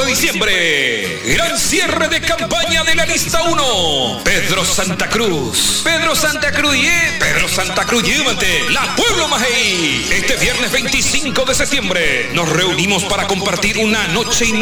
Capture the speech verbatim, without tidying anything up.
diciembre. Gran cierre de campaña de la lista uno. Pedro Santa Cruz. Pedro Santa Cruz, yeah. Pedro Santa Cruz, llévate. La Pueblo Majey. Este viernes veinticinco de septiembre nos reunimos para compartir una noche y